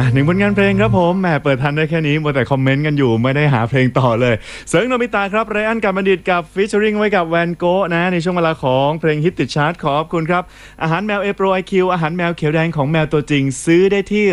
หนึ่งผลงานเพลงครับผมแหมเปิดทันได้แค่นี้มัวแต่คอมเมนต์กันอยู่ไม่ได้หาเพลงต่อเลยเสิร์งโนบิตะครับไรอันกับบัณฑิตกับฟีเจอริงไว้กับแวนโกะนะในช่วงเวลาของเพลงฮิตติดชาร์ตขอบคุณครับอาหารแมวเอโปรไอคิวอาหารแมวเขียวแดงของแมวตัวจริงซื้อได้ที่